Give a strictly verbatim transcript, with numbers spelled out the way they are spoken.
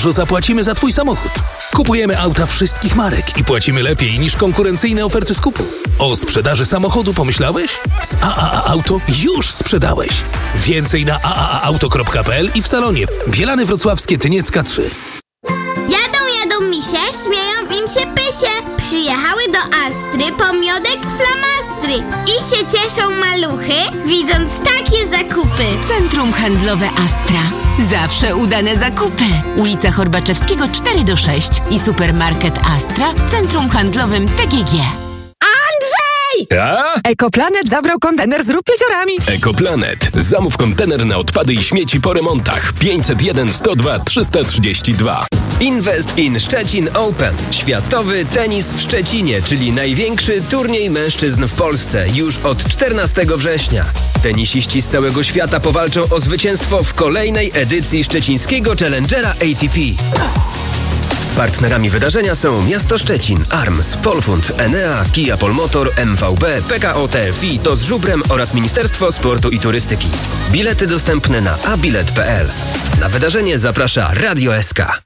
dużo zapłacimy za twój samochód. Kupujemy auta wszystkich marek i płacimy lepiej niż konkurencyjne oferty skupu. O sprzedaży samochodu pomyślałeś? Z A A A Auto już sprzedałeś. Więcej na a a a auto kropka p l i w salonie. Bielany Wrocławskie, Tyniecka trzy. Jadą, jadą misie, śmieją im się pysie. Przyjechały do Astry po miodek flamastry. I się cieszą maluchy, widząc takie zakupy. Centrum Handlowe Astra. Zawsze udane zakupy. Ulica Horbaczewskiego cztery do sześć i supermarket Astra w Centrum Handlowym T G G. Andrzej! Ja? Ekoplanet zabrał kontener z rupieciorami. Ekoplanet. Zamów kontener na odpady i śmieci po remontach. pięćset jeden sto dwa trzysta trzydzieści dwa. Invest in Szczecin Open. Światowy tenis w Szczecinie, czyli największy turniej mężczyzn w Polsce już od czternastego września. Tenisiści z całego świata powalczą o zwycięstwo w kolejnej edycji szczecińskiego Challengera A T P. Partnerami wydarzenia są Miasto Szczecin, Arms, Polfund, Enea, Kia Polmotor, M V B, P K O T F I, To z Żubrem oraz Ministerstwo Sportu i Turystyki. Bilety dostępne na a bilet kropka p l. Na wydarzenie zaprasza Radio S K.